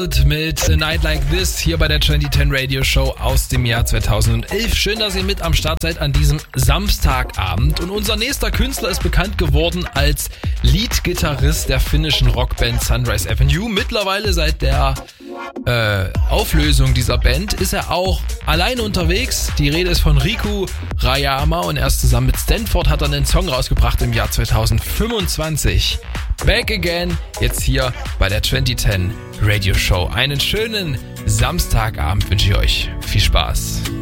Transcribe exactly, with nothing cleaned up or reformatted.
Out mit A Night Like This hier bei der zwanzig zehn Radio Show aus dem Jahr zweitausendelf. Schön, dass ihr mit am Start seid an diesem Samstagabend. Und unser nächster Künstler ist bekannt geworden als Lead-Gitarrist der finnischen Rockband Sunrise Avenue. Mittlerweile seit der äh, Auflösung dieser Band ist er auch allein unterwegs. Die Rede ist von Riku Rajama und erst zusammen mit Stanford hat er einen Song rausgebracht im Jahr zweitausendfünfundzwanzig. Back Again, jetzt hier bei der zwanzig zehn Radio Show. Einen schönen Samstagabend wünsche ich euch. Viel Spaß.